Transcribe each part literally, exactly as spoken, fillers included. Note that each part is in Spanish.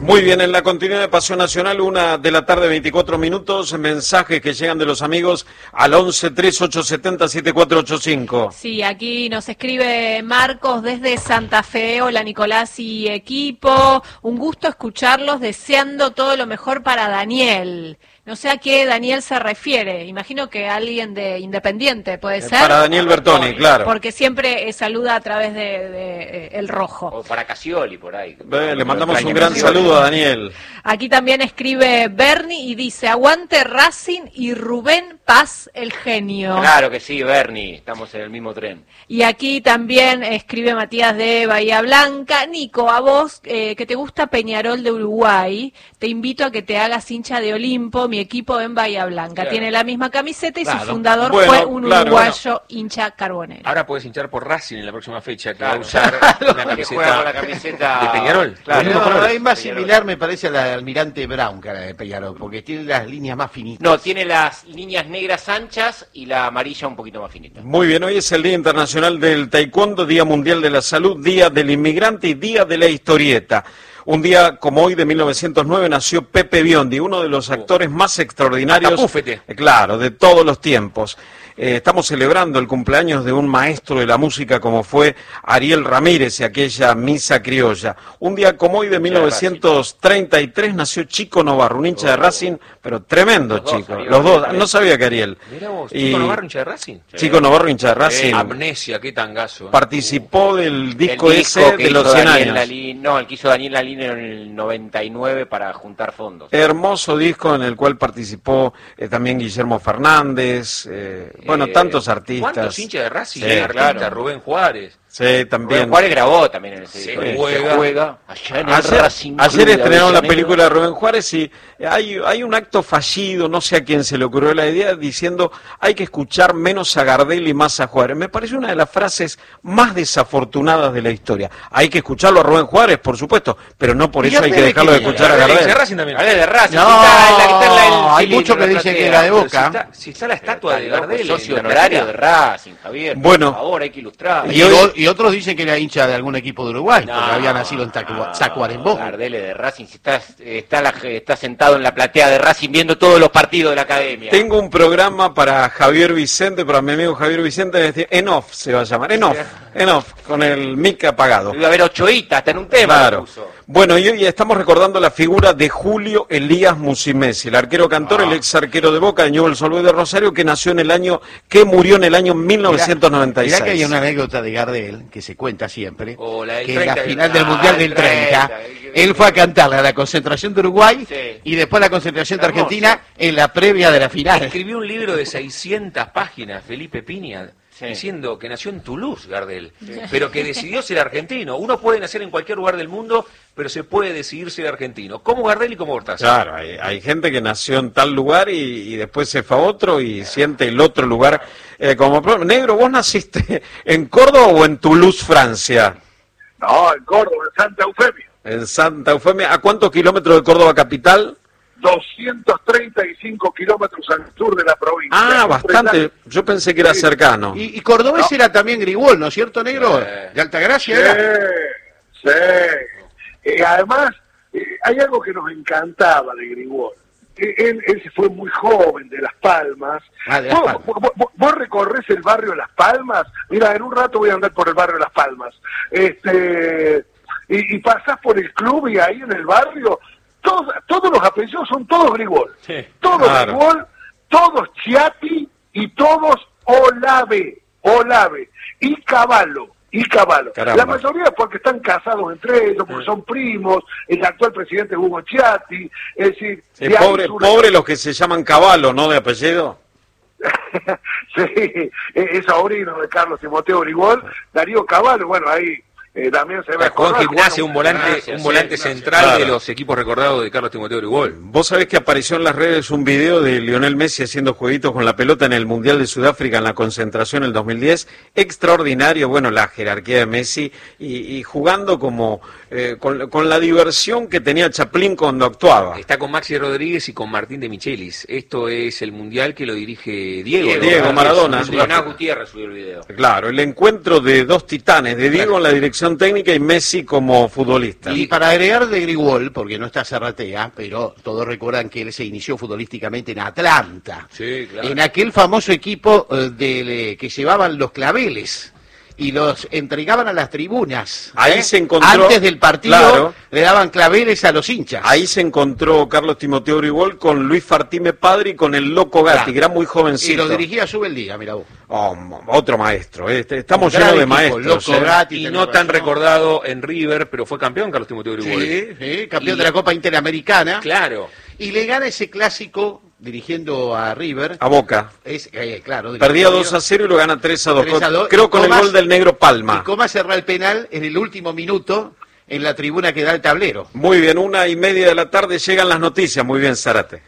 Muy bien, en la continuidad de Pasión Nacional, una de la tarde, veinticuatro minutos, mensajes que llegan de los amigos al once, tres, ocho siete cero, siete cuatro ocho cinco. Sí, aquí nos escribe Marcos desde Santa Fe. Hola Nicolás y equipo, un gusto escucharlos, deseando todo lo mejor para Daniel. No sé a qué Daniel se refiere, imagino que alguien de Independiente, ¿puede ser? Para Daniel Bertoni, claro. Porque siempre eh, saluda a través de, de eh, El Rojo. O para Casioli, por ahí. Eh, le mandamos un gran saludo a Daniel. Aquí también escribe Bernie y dice, aguante Racing y Rubén Paz, el genio. Claro que sí, Bernie, estamos en el mismo tren. Y aquí también escribe Matías de Bahía Blanca. Nico, a vos eh, que te gusta Peñarol de Uruguay, te invito a que te hagas hincha de Olimpo, mi equipo en Bahía Blanca. Claro. Tiene la misma camiseta y claro. Su fundador bueno, fue un claro, uruguayo bueno. hincha carbonero. Ahora puedes hinchar por Racing en la próxima fecha, que claro. va a usar una camiseta, la camiseta de Peñarol. Claro, no, no, es más Peñarol. Similar, me parece, a la de Almirante Brown, que a la de Peñarol, porque tiene las líneas más finitas. No, tiene las líneas negras anchas y la amarilla un poquito más finita. Muy bien, hoy es el Día Internacional del Taekwondo, Día Mundial de la Salud, Día del Inmigrante y Día de la Historieta. Un día como hoy de mil novecientos nueve nació Pepe Biondi, uno de los actores más extraordinarios, eh, claro, de todos los tiempos. Eh, estamos celebrando el cumpleaños de un maestro de la música como fue Ariel Ramírez y aquella misa criolla. Un día como hoy de mil novecientos treinta y tres nació Chico Novarro, un hincha de Racing, pero tremendo chico. Los dos, no sabía que Ariel. Mirá vos, y... Chico Novarro, hincha de Racing. Chico Novarro, hincha de Racing. Eh, amnesia, qué tangazo. Participó del disco, el ese disco de los cien años. Lalín, no, el que hizo Daniel Lalín en el noventa y nueve para juntar fondos. Hermoso disco en el cual participó eh, también Guillermo Fernández, eh, bueno, eh, tantos artistas. ¿Cuántos hinchas de Racing? Sí, artista, claro. Rubén Juárez. Sí, también. Rubén Juárez grabó también en ese disco. Se Se juega. juega allá en el Ayer, Racing ayer estrenaron la Avellaneda. película de Rubén Juárez y hay, hay un acto fallido, no sé a quién se le ocurrió la idea, diciendo hay que escuchar menos a Gardel y más a Juárez. Me parece una de las frases más desafortunadas de la historia. Hay que escucharlo a Rubén Juárez, por supuesto, pero no por eso hay que dejarlo de escuchar a Gardel. De Racing también. Gardel de Racing. No, si está en la, está en la, hay muchos que dicen que era de Boca. Si está, si está la estatua de Gardel. Socio honorario de Racing, Javier. Bueno. Por favor, hay que ilustrar. Y, hoy, y otros dicen que era hincha de algún equipo de Uruguay, No, porque había nacido en Tacu- Tacuarembó. Gardel de Racing, si está, está, la, está sentado en la platea de Racing viendo todos los partidos de la academia. Tengo un programa para Javier Vicente, para mi amigo Javier Vicente, en off se va a llamar, en off, en off, con el mic apagado. Iba a haber Ochoita, hasta en un tema. Claro. Bueno, y hoy estamos recordando la figura de Julio Elías Musimesi, el arquero cantor, ah. el ex arquero de Boca, de Newell's Old Boys de Rosario, que nació en el año, que murió en el año mil novecientos noventa y seis. Mirá que hay una anécdota de Gardel, que se cuenta siempre, oh, la que treinta, en la final ah, del Mundial del treinta, él fue a cantarle a la concentración de Uruguay sí. y después a la concentración de Argentina en la previa de la final. Escribió un libro de seiscientas páginas, Felipe Piña, sí. diciendo que nació en Toulouse, Gardel, sí. pero que decidió ser argentino. Uno puede nacer en cualquier lugar del mundo, pero se puede decidir ser argentino, como Gardel y como Cortázar. Claro, hay, hay gente que nació en tal lugar y, y después se fue a otro y siente el otro lugar eh, como... Negro, ¿vos naciste en Córdoba o en Toulouse, Francia? No, en Córdoba, en Santa Eufemia. En Santa Eufemia. ¿A cuántos kilómetros de Córdoba capital? doscientos treinta y cinco kilómetros al sur de la provincia. Ah, bastante. Yo pensé que era cercano. Y, y cordobés no. era también Grigol, ¿no es cierto, negro? Eh, de Altagracia sí, era. Sí. Eh, además, eh, hay algo que nos encantaba de Grigol. Eh, él, él se fue muy joven de Las Palmas. Ah, de Las Palmas. ¿Vos, vos, vos, vos recorres el barrio de Las Palmas? Mira, en un rato voy a andar por el barrio de Las Palmas. Este, y, y pasás por el club y ahí en el barrio... Todos, todos los apellidos son todos Grigol, sí, todos claro. Grigol, todos Chiati y todos Olave, Olave y Cavallo, y Cavallo. La mayoría porque están casados entre ellos, porque sí. son primos, el actual presidente Hugo Chiati, es decir... Sí, pobre, una... pobre los que se llaman Cavallo, ¿no?, de apellido. Sí, es sobrino de Carlos Timoteo Grigol, Darío Cavallo, bueno, ahí... Eh, también se ve con Gimnasia, un volante, Gimnasia, un volante sí, central claro. de los equipos recordados de Carlos Timoteo Grigol. Vos sabés que apareció en las redes un video de Lionel Messi haciendo jueguitos con la pelota en el Mundial de Sudáfrica en la concentración en el dos mil diez. Extraordinario, bueno, la jerarquía de Messi y, y jugando como eh, con, con la diversión que tenía Chaplin cuando actuaba. Está con Maxi Rodríguez y con Martín de Michelis. Esto es el Mundial que lo dirige Diego. Diego, Diego Maradona. Leonardo Gutiérrez subió el video. Claro, el encuentro de dos titanes, de Diego en la dirección dirección técnica y Messi como futbolista. Y para agregar de Grigol, porque no está Zarratea, pero todos recuerdan que él se inició futbolísticamente en Atlanta. Sí, claro. En aquel famoso equipo eh, de, que llevaban los claveles y los entregaban a las tribunas. Ahí ¿eh? se encontró... Antes del partido, claro, le daban claveles a los hinchas. Ahí se encontró Carlos Timoteo Grigol con Luis Fartime padre y con el Loco Gatti, Claro. que era muy jovencito. Y lo dirigía Subeldía, mira vos. Oh, otro maestro, eh. Estamos Un gran llenos de equipo, maestros. Loco eh. Gatti, Y tenés no tan razón. recordado en River, pero fue campeón Carlos Timoteo Grigol. Sí, sí, campeón Y- de la Copa Interamericana. Claro. Y le gana ese clásico dirigiendo a River. A Boca. Es, eh, claro, Perdía dos a cero y lo gana tres a dos. tres a dos. Creo con el Comas- gol del negro Y Palma. Comas cerró el penal en el último minuto en la tribuna que da el tablero. Muy bien, una y media de la tarde llegan las noticias. Muy bien, Zárate.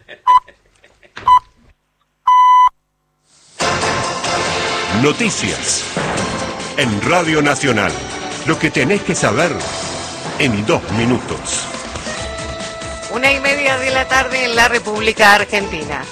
Noticias en Radio Nacional. Lo que tenés que saber en dos minutos. Una y media de la tarde en la República Argentina.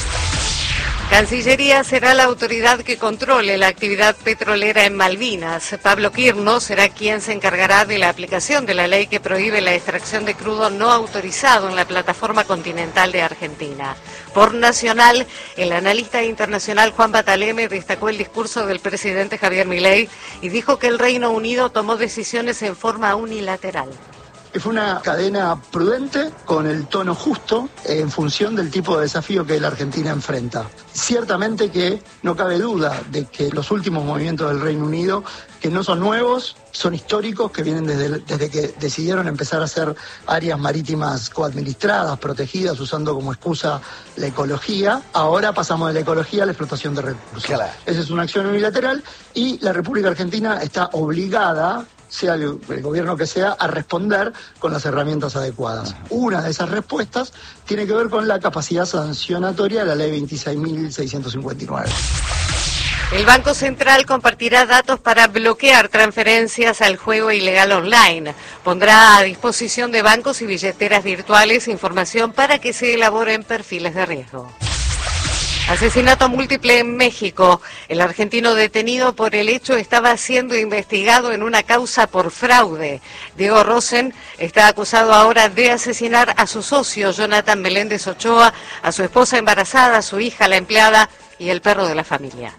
Cancillería será la autoridad que controle la actividad petrolera en Malvinas. Pablo Quirno será quien se encargará de la aplicación de la ley que prohíbe la extracción de crudo no autorizado en la plataforma continental de Argentina. Por Nacional, el analista internacional Juan Bataleme destacó el discurso del presidente Javier Milei y dijo que el Reino Unido tomó decisiones en forma unilateral. Fue una cadena prudente, con el tono justo, en función del tipo de desafío que la Argentina enfrenta. Ciertamente que no cabe duda de que los últimos movimientos del Reino Unido, que no son nuevos, son históricos, que vienen desde, desde que decidieron empezar a hacer áreas marítimas coadministradas, protegidas, usando como excusa la ecología. Ahora pasamos de la ecología a la explotación de recursos. Claro. Esa es una acción unilateral y la República Argentina está obligada, sea el, el gobierno que sea, a responder con las herramientas adecuadas. Una de esas respuestas tiene que ver con la capacidad sancionatoria de la ley veintiséis mil seiscientos cincuenta y nueve. El Banco Central compartirá datos para bloquear transferencias al juego ilegal online. Pondrá a disposición de bancos y billeteras virtuales información para que se elaboren perfiles de riesgo. Asesinato múltiple en México. El argentino detenido por el hecho estaba siendo investigado en una causa por fraude. Diego Rosen está acusado ahora de asesinar a su socio, Jonathan Meléndez Ochoa, a su esposa embarazada, a su hija, la empleada y el perro de la familia.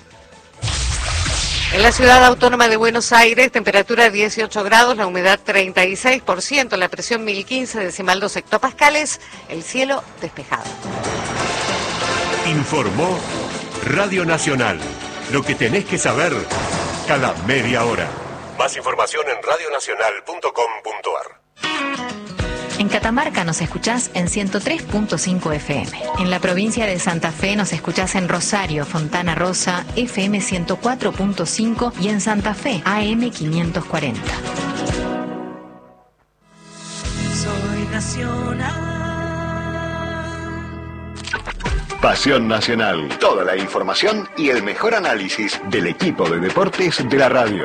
En la ciudad autónoma de Buenos Aires, temperatura dieciocho grados, la humedad treinta y seis por ciento, la presión mil quince decimal dos hectopascales, el cielo despejado. Informó Radio Nacional. Lo que tenés que saber cada media hora. Más información en radionacional punto com punto ar. En Catamarca nos escuchás en ciento tres punto cinco F M. En la provincia de Santa Fe nos escuchás en Rosario, Fontana Rosa, F M ciento cuatro punto cinco y en Santa Fe, A M quinientos cuarenta. Soy nacional. Pasión Nacional. Toda la información y el mejor análisis del equipo de deportes de la radio.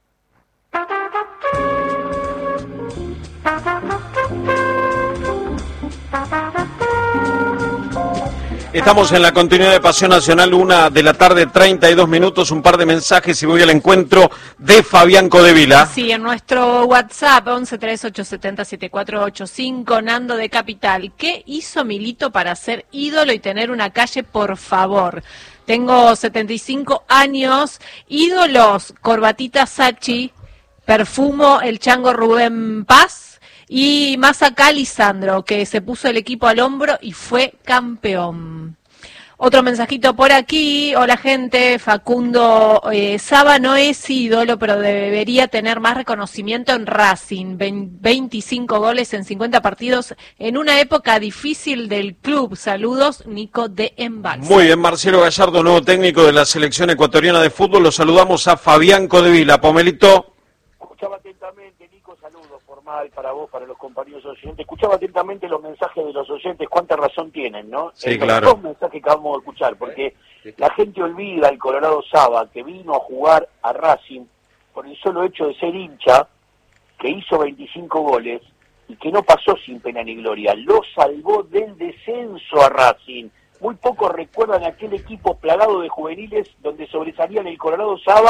Estamos en la continuidad de Pasión Nacional, una de la tarde, treinta y dos minutos, un par de mensajes y voy al encuentro de Fabián Codevila. Sí, en nuestro WhatsApp, once tres ocho siete cero siete cuatro ocho cinco, Nando de Capital. ¿Qué hizo Milito para ser ídolo y tener una calle, por favor? Tengo setenta y cinco años, ídolos, corbatita Sachi, perfumo el chango Rubén Paz. Y más acá Lisandro, que se puso el equipo al hombro y fue campeón. Otro mensajito por aquí. Hola gente, Facundo eh, Saba no es ídolo, pero debería tener más reconocimiento en Racing. veinticinco goles en cincuenta partidos en una época difícil del club. Saludos, Nico de Embalse. Muy bien, Marcelo Gallardo, nuevo técnico de la selección ecuatoriana de fútbol. Lo saludamos a Fabián Codevila. Pomelito. Escuchaba atentamente, Nico, saludos formal para vos, para los compañeros oyentes. Escuchaba atentamente los mensajes de los oyentes, cuánta razón tienen, ¿no? Sí, el claro. Los mensajes que acabamos de escuchar, porque la gente olvida el Colorado Saba, que vino a jugar a Racing por el solo hecho de ser hincha, que hizo veinticinco goles y que no pasó sin pena ni gloria. Lo salvó del descenso a Racing. Muy pocos recuerdan aquel equipo plagado de juveniles donde sobresalían el Colorado Saba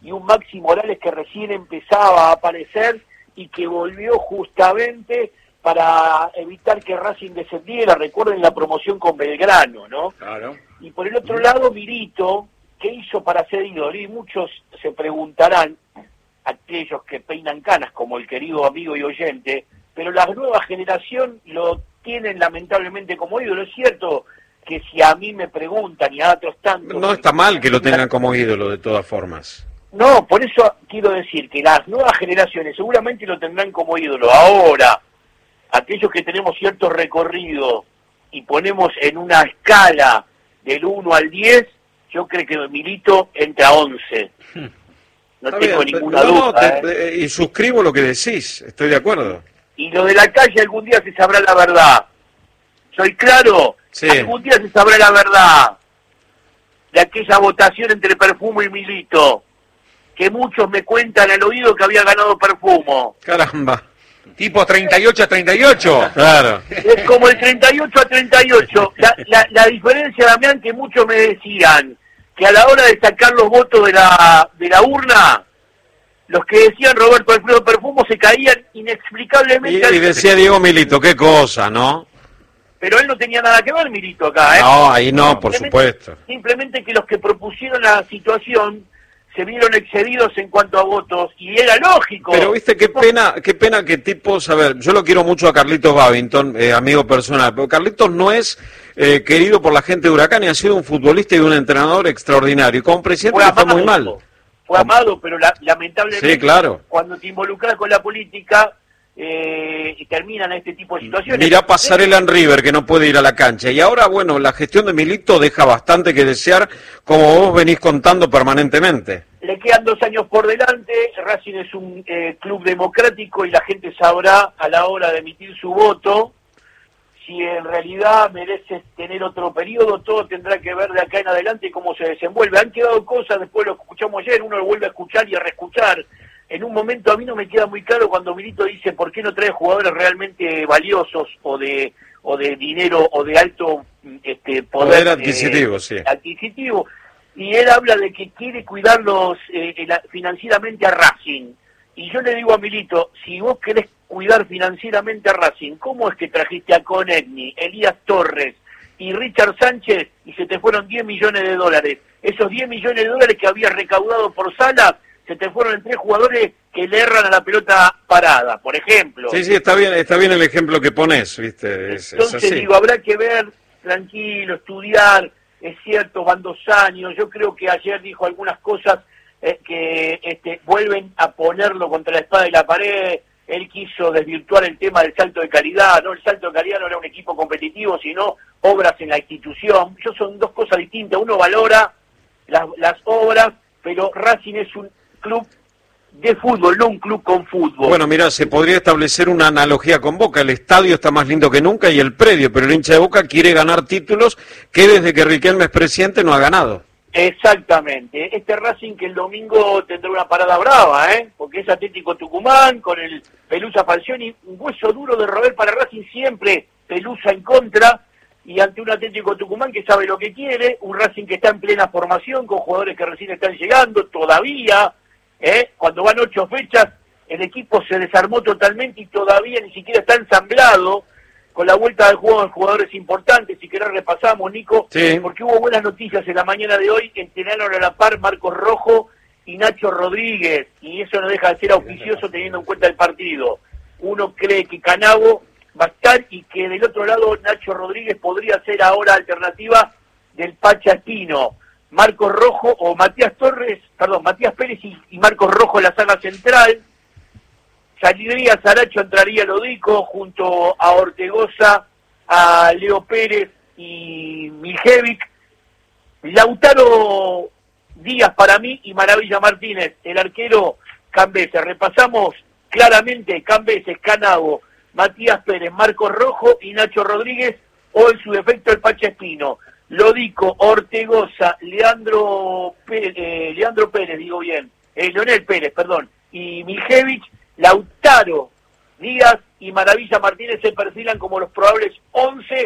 y un Maxi Morales que recién empezaba a aparecer y que volvió justamente para evitar que Racing descendiera. Recuerden la promoción con Belgrano, ¿no? Claro. Y por el otro lado, Milito, ¿qué hizo para ser ídolo? Y muchos se preguntarán, aquellos que peinan canas, como el querido amigo y oyente, pero la nueva generación lo tienen lamentablemente como ídolo. Es cierto que si a mí me preguntan y a otros tantos... No está mal que lo tengan como ídolo, de todas formas. No, por eso quiero decir que las nuevas generaciones seguramente lo tendrán como ídolo. Ahora, aquellos que tenemos cierto recorrido y ponemos en una escala del uno al diez, yo creo que Milito entra a once. No Está tengo bien, ninguna no, no, duda. te- ¿eh? y suscribo lo que decís, estoy de acuerdo. Y lo de la calle algún día se sabrá la verdad. ¿Soy claro? Sí. Algún día se sabrá la verdad de aquella votación entre Perfumo y Milito, que muchos me cuentan al oído que había ganado Perfumo. Caramba. Tipo treinta y ocho a treinta y ocho. Claro. Es como el treinta y ocho a treinta y ocho. La, la, la diferencia, Damián, que muchos me decían que a la hora de sacar los votos de la, de la urna, los que decían Roberto Alfredo Perfumo se caían Y, inexplicablemente. y decía Diego Milito, qué cosa, ¿no? Pero él no tenía nada que ver, Milito, acá, ¿eh? No, ahí no, por Simplemente- supuesto. Simplemente que los que propusieron la situación se vieron excedidos en cuanto a votos, y era lógico. Pero viste, qué pena, qué pena que tipos, a ver, yo lo quiero mucho a Carlitos Babington, eh, amigo personal, pero Carlitos no es eh, querido por la gente de Huracán y ha sido un futbolista y un entrenador extraordinario. Y como presidente Fue le fue amado, muy mal. Fue amado, pero la- lamentablemente Sí, claro. cuando te involucras con la política eh, y terminan este tipo de situaciones. Mirá Pasarela en River, que no puede ir a la cancha. Y ahora, bueno, la gestión de Milito deja bastante que desear, como vos venís contando permanentemente. Le quedan dos años por delante, Racing es un eh, club democrático y la gente sabrá a la hora de emitir su voto si en realidad merece tener otro periodo. Todo tendrá que ver de acá en adelante cómo se desenvuelve. Han quedado cosas, después lo escuchamos ayer, uno lo vuelve a escuchar y a reescuchar. En un momento a mí no me queda muy claro cuando Milito dice por qué no trae jugadores realmente valiosos o de o de dinero o de alto este poder, Poder adquisitivo, eh, sí. adquisitivo. Y él habla de que quiere cuidarlos eh, la- financieramente a Racing. Y yo le digo a Milito, si vos querés cuidar financieramente a Racing, ¿cómo es que trajiste a Conegni, Elías Torres y Richard Sánchez y se te fueron diez millones de dólares? Esos diez millones de dólares que habías recaudado por Salas, se te fueron en tres jugadores que le erran a la pelota parada, por ejemplo. Sí, sí, está bien, está bien el ejemplo que pones, ¿viste? Es, es Entonces así. digo, habrá que ver, tranquilo, estudiar, es cierto, van dos años, yo creo que ayer dijo algunas cosas eh, que este, vuelven a ponerlo contra la espada y la pared. Él quiso desvirtuar el tema del salto de calidad, no, el salto de calidad no era un equipo competitivo, sino obras en la institución. Yo son dos cosas distintas, uno valora las, las obras, pero Racing es un club de fútbol, no un club con fútbol. Bueno, mira, se podría establecer una analogía con Boca. El estadio está más lindo que nunca y el predio, pero el hincha de Boca quiere ganar títulos que desde que Riquelme es presidente no ha ganado. Exactamente. Este Racing que el domingo tendrá una parada brava, ¿eh? Porque es Atlético Tucumán, con el Pelusa Falcioni, un hueso duro de roer para Racing siempre, Pelusa en contra, y ante un Atlético Tucumán que sabe lo que quiere, un Racing que está en plena formación, con jugadores que recién están llegando, todavía, ¿eh? Cuando van ocho fechas, el equipo se desarmó totalmente y todavía ni siquiera está ensamblado, con la vuelta del juego de jugadores importantes. Si querés repasamos, Nico, Sí. porque hubo buenas noticias en la mañana de hoy, que entrenaron a la par Marcos Rojo y Nacho Rodríguez, y eso no deja de ser auspicioso teniendo en cuenta el partido. Uno cree que Canavo va a estar y que del otro lado Nacho Rodríguez podría ser ahora alternativa del Pacha Espino. Marcos Rojo o Matías Torres, perdón, Matías Pérez y, y Marcos Rojo en la saga central. Saldría Saracho, entraría Lodico junto a Ortegoza, a Leo Pérez y Miljevic. Lautaro Díaz para mí y Maravilla Martínez, el arquero Cambeses. Repasamos claramente: Cambeses, Canavo, Matías Pérez, Marcos Rojo y Nacho Rodríguez, o en su defecto el Pacha Espino. Lodico, Ortegoza, Leandro Pérez, eh, Leandro Pérez, digo bien, eh, Leonel Pérez, perdón, y Miljevic. Lautaro Díaz y Maravilla Martínez se perfilan como los probables once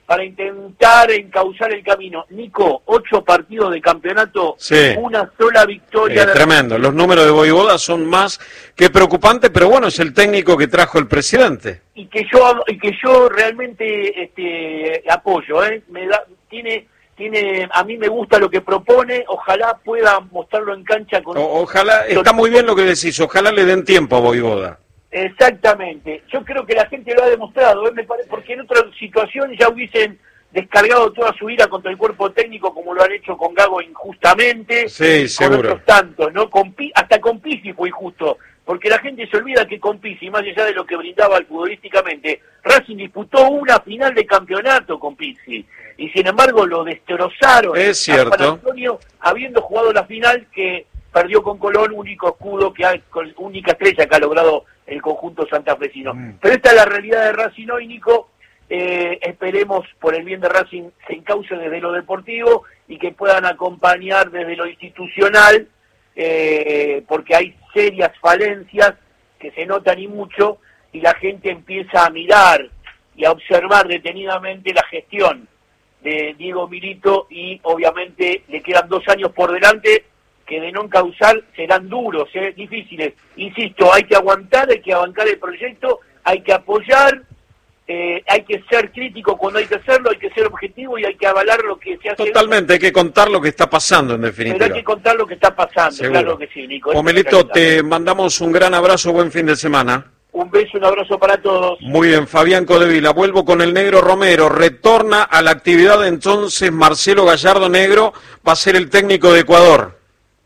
para intentar encauzar el camino. Nico, ocho partidos de campeonato, sí. una sola victoria. Eh, de... Tremendo, los números de Voivoda son más que preocupantes, pero bueno, es el técnico que trajo el presidente. Y que yo y que yo realmente este, apoyo, ¿eh? Me da, tiene, tiene, a mí me gusta lo que propone, ojalá pueda mostrarlo en cancha con... O, ojalá, está muy bien lo que decís, ojalá le den tiempo a Voivoda. Exactamente, yo creo que la gente lo ha demostrado, ¿eh? Me parece, porque en otra situación ya hubiesen descargado toda su ira contra el cuerpo técnico como lo han hecho con Gago injustamente, sí, con seguro. otros tantos, ¿no? Con, hasta con Pizzi fue injusto, porque la gente se olvida que con Pizzi, más allá de lo que brindaba futbolísticamente, Racing disputó una final de campeonato con Pizzi, y sin embargo lo destrozaron es cierto. a San Antonio, habiendo jugado la final que perdió con Colón, único escudo, que ha, única estrella que ha logrado el conjunto santafesino. Mm. Pero esta es la realidad de Racing hoy, Nico. Eh, esperemos, por el bien de Racing, se encauce desde lo deportivo y que puedan acompañar desde lo institucional, eh, porque hay serias falencias que se notan y mucho, y la gente empieza a mirar y a observar detenidamente la gestión de Diego Milito, y obviamente le quedan dos años por delante que de no encauzar serán duros, ¿eh? difíciles. Insisto, hay que aguantar, hay que bancar el proyecto, hay que apoyar, eh, hay que ser crítico cuando hay que hacerlo, hay que ser objetivo y hay que avalar lo que se hace. Totalmente, hay que contar lo que está pasando en definitiva. Pero hay que contar lo que está pasando, seguro. Claro que sí, Nico. Pomelito, te mandamos un gran abrazo, buen fin de semana. Un beso, un abrazo para todos. Muy bien, Fabián Codevila, vuelvo con el Negro Romero, retorna a la actividad entonces Marcelo Gallardo Negro, va a ser el técnico de Ecuador.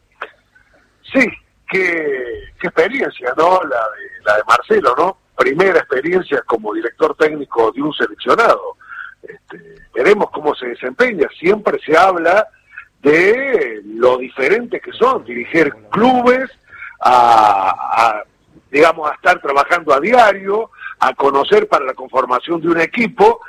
Sí, qué, qué experiencia, ¿no? La de, la de Marcelo, ¿no? Primera experiencia como director técnico de un seleccionado. Este, veremos cómo se desempeña. Siempre se habla de lo diferente que son dirigir clubes, a, a digamos, a estar trabajando a diario, a conocer para la conformación de un equipo,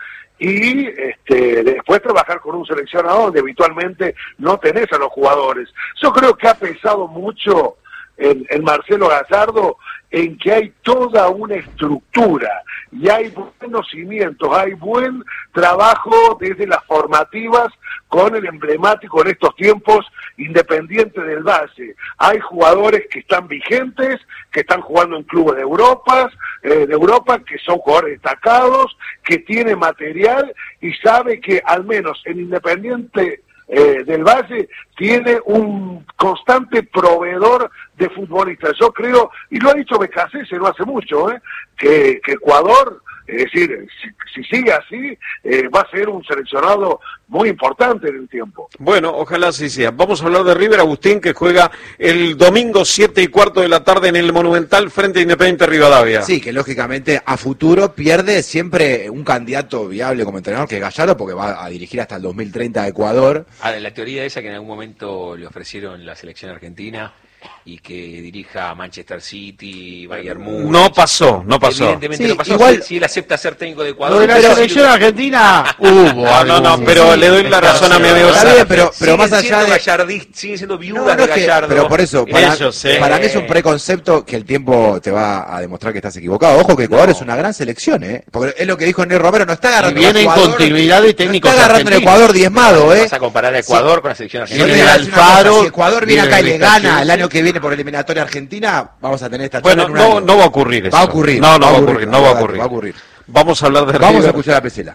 y este, después trabajar con un seleccionador donde habitualmente no tenés a los jugadores. Yo creo que ha pesado mucho en, en Marcelo Gallardo en que hay toda una estructura y hay buenos cimientos, hay buen trabajo desde las formativas con el emblemático en estos tiempos Independiente del Valle. Hay jugadores que están vigentes, que están jugando en clubes de Europa, eh, de Europa, que son jugadores destacados, que tiene material y sabe que al menos en Independiente eh, del Valle tiene un constante proveedor de futbolistas. Yo creo, y lo ha dicho Becasese no hace mucho, eh, que, que Ecuador, es decir, si, si sigue así, eh, va a ser un seleccionado muy importante en el tiempo. Bueno, ojalá así sea. Vamos a hablar de River, Agustín, que juega el domingo siete y cuarto de la tarde en el Monumental frente a Independiente Rivadavia. Sí, que lógicamente a futuro pierde siempre un candidato viable como entrenador, que es Gallardo, porque va a dirigir hasta el dos mil treinta a Ecuador. Ah, la teoría esa que en algún momento le ofrecieron la selección argentina y que dirija a Manchester City, Bayern Múnich. No pasó, no pasó. Evidentemente sí, no pasó. igual, si, si él acepta ser técnico de Ecuador. Lo de la pero selección argentina hubo. No, no, no, pero sí, le doy la razón a mi amigo. Está bien, pero, pero más allá de... Gallardí, siguen siendo viudas no, no de Gallardo. Que, pero por eso, para, Ellos, eh. para mí es un preconcepto que el tiempo te va a demostrar que estás equivocado. Ojo que Ecuador no. es una gran selección, ¿eh? Porque es lo que dijo Ney Romero, no está agarrando y viene en continuidad de técnicos no está agarrando el Ecuador diezmado, ¿eh? Vas a comparar a Ecuador sí. con la selección argentina. Viene Alfaro, si Ecuador viene acá y le gana el año que viene por eliminatoria argentina, vamos a tener esta charla bueno, en un no, año. no va a ocurrir eso. Va a ocurrir. No, no va va a ocurrir, no va a ocurrir. Va a ocurrir. Vamos a hablar de Vamos River. a escuchar a Pesela.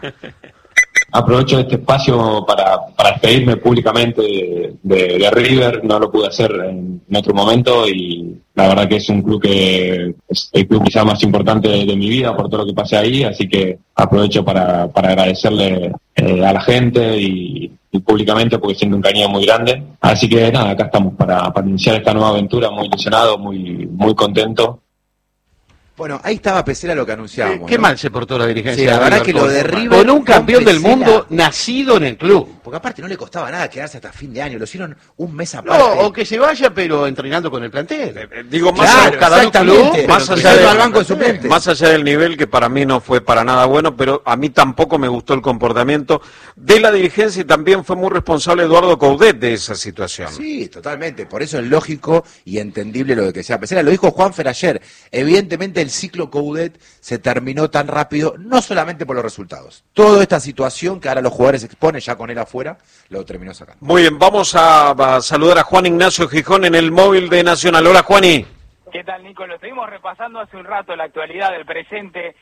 Aprovecho este espacio para, para despedirme públicamente de, de, de River, no lo pude hacer en, en otro momento y la verdad que es un club que es el club quizá más importante de, de mi vida por todo lo que pasé ahí, así que aprovecho para, para agradecerle eh, a la gente y, y públicamente porque siento un cariño muy grande. Así que nada, acá estamos para, para iniciar esta nueva aventura, muy ilusionado, muy, muy contento. Bueno, ahí estaba Pesela lo que anunciábamos. Qué ¿no? mal se portó la dirigencia. Sí, la de verdad River que lo de con, River con un campeón con del Pesela, mundo nacido en el club. Porque aparte no le costaba nada quedarse hasta fin de año, lo hicieron un mes No, aparte. o que se vaya, pero entrenando con el plantel. Eh, eh, digo, más, Claro, allá, cada exactamente. club, más, Pero allá yendo de- al banco de suplentes. más allá del nivel, que para mí no fue para nada bueno, pero a mí tampoco me gustó el comportamiento de la dirigencia y también fue muy responsable Eduardo Coudet de esa situación. Sí, totalmente. Por eso es lógico y entendible lo de que sea Pesela. Lo dijo Juanfer ayer. Evidentemente el ciclo Coudet se terminó tan rápido, no solamente por los resultados. Toda esta situación que ahora los jugadores exponen ya con él afuera, lo terminó sacando. Muy bien, vamos a, a saludar a Juan Ignacio Gijón en el móvil de Nacional. Hola, Juani. ¿Qué tal, Nico? Lo estuvimos repasando hace un rato, la actualidad del presente